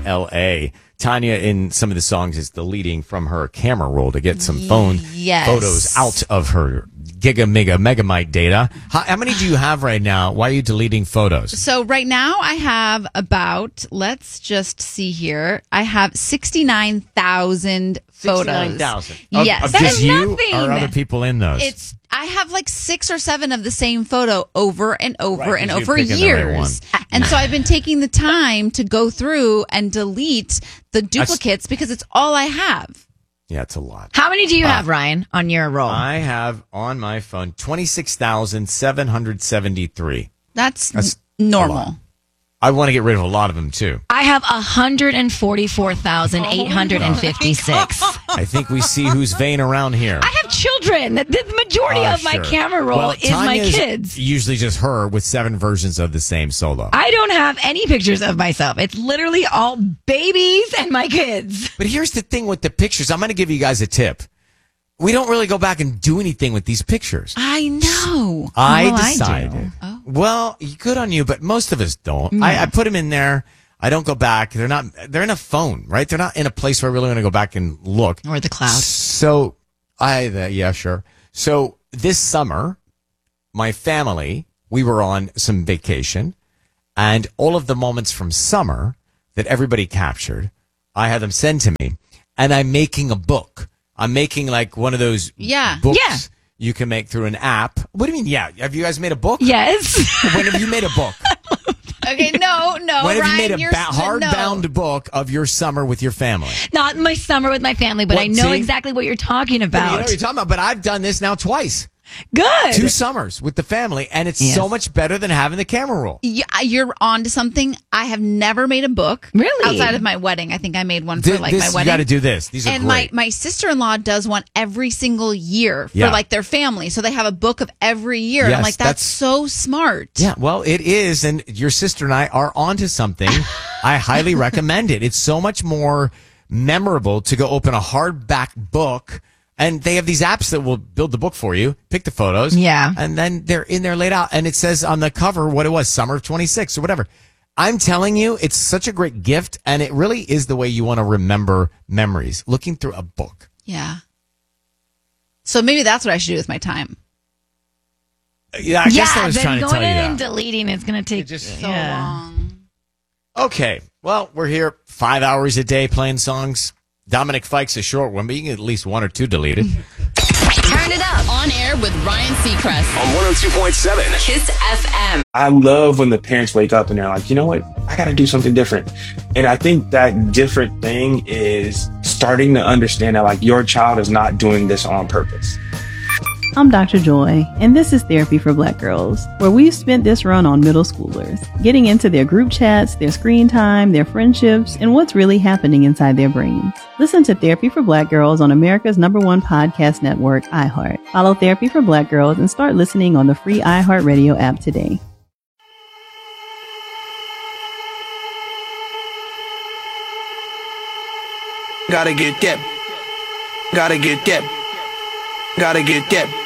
L.A. Tanya, in some of the songs, is deleting from her camera roll to get some phone photos out of her megamite data. How many do you have right now? Why are you deleting photos? So right now I have about, let's just see here, I have 69,000 photos. 69,000? Yes. Of That just is you nothing. or other people in those? I have like 6 or 7 of the same photo over and over and 'cause over you're picking the right years. And so I've been taking the time to go through and delete the duplicates because it's all I have. Yeah, it's a lot. How many do you have, Ryan, on your roll? I have on my phone 26,773. That's normal. I want to get rid of a lot of them, too. I have 144,856. I think we see who's vain around here. I have children. The majority of my camera roll is my Tanya's kids. Usually just her with 7 versions of the same solo. I don't have any pictures of myself. It's literally all babies and my kids. But here's the thing with the pictures. I'm going to give you guys a tip. We don't really go back and do anything with these pictures. I know. I Well, I decided. do. Well, good on you, but most of us don't. I put them in there. I don't go back. They're in a phone, right? They're not in a place where I really want to go back and look. Or the cloud. So yeah, sure. So this summer, my family, we were on some vacation, and all of the moments from summer that everybody captured, I had them send to me, and I'm making a book. I'm making like one of those books you can make through an app. What do you mean? Yeah. Have you guys made a book? Yes. When have you made a book? Okay, no. When have Ryan, you made a hardbound book of your summer with your family? Not my summer with my family, but I know exactly what you're talking You know about. what you're talking about, but I've done this now twice. Good. 2 summers with the family, and it's so much better than having the camera roll. Yeah, you're on to something. I have never made a book. Really? Outside of my wedding. I think I made one for my wedding. You got to do this. These are and great. my sister-in-law does one every single year for like their family. So they have a book of every year. And I'm like, that's so smart. Yeah, well, it is. And your sister and I are onto something. I highly recommend it. It's so much more memorable to go open a hardback book. And they have these apps that will build the book for you, pick the photos. Yeah. And then they're in there laid out. And it says on the cover what it was, summer of 26 or whatever. I'm telling you, it's such a great gift. And it really is the way you want to remember memories, looking through a book. Yeah. So maybe that's what I should do with my time. Yeah, I guess I was then trying to tell going you in that. and deleting is going to take So long. Okay. Well, we're here 5 hours a day playing songs. Dominic Fike's a short one, but you can get at least 1 or 2 deleted. Turn it up. On air with Ryan Seacrest. On 102.7 Kiss FM. I love when the parents wake up and they're like, you know what? I got to do something different. And I think that different thing is starting to understand that like your child is not doing this on purpose. I'm Dr. Joy, and this is Therapy for Black Girls, where we've spent this run on middle schoolers, getting into their group chats, their screen time, their friendships, and what's really happening inside their brains. Listen to Therapy for Black Girls on America's #1 podcast network, iHeart. Follow Therapy for Black Girls and start listening on the free iHeartRadio app today. Gotta get that. Gotta get that. Gotta get that.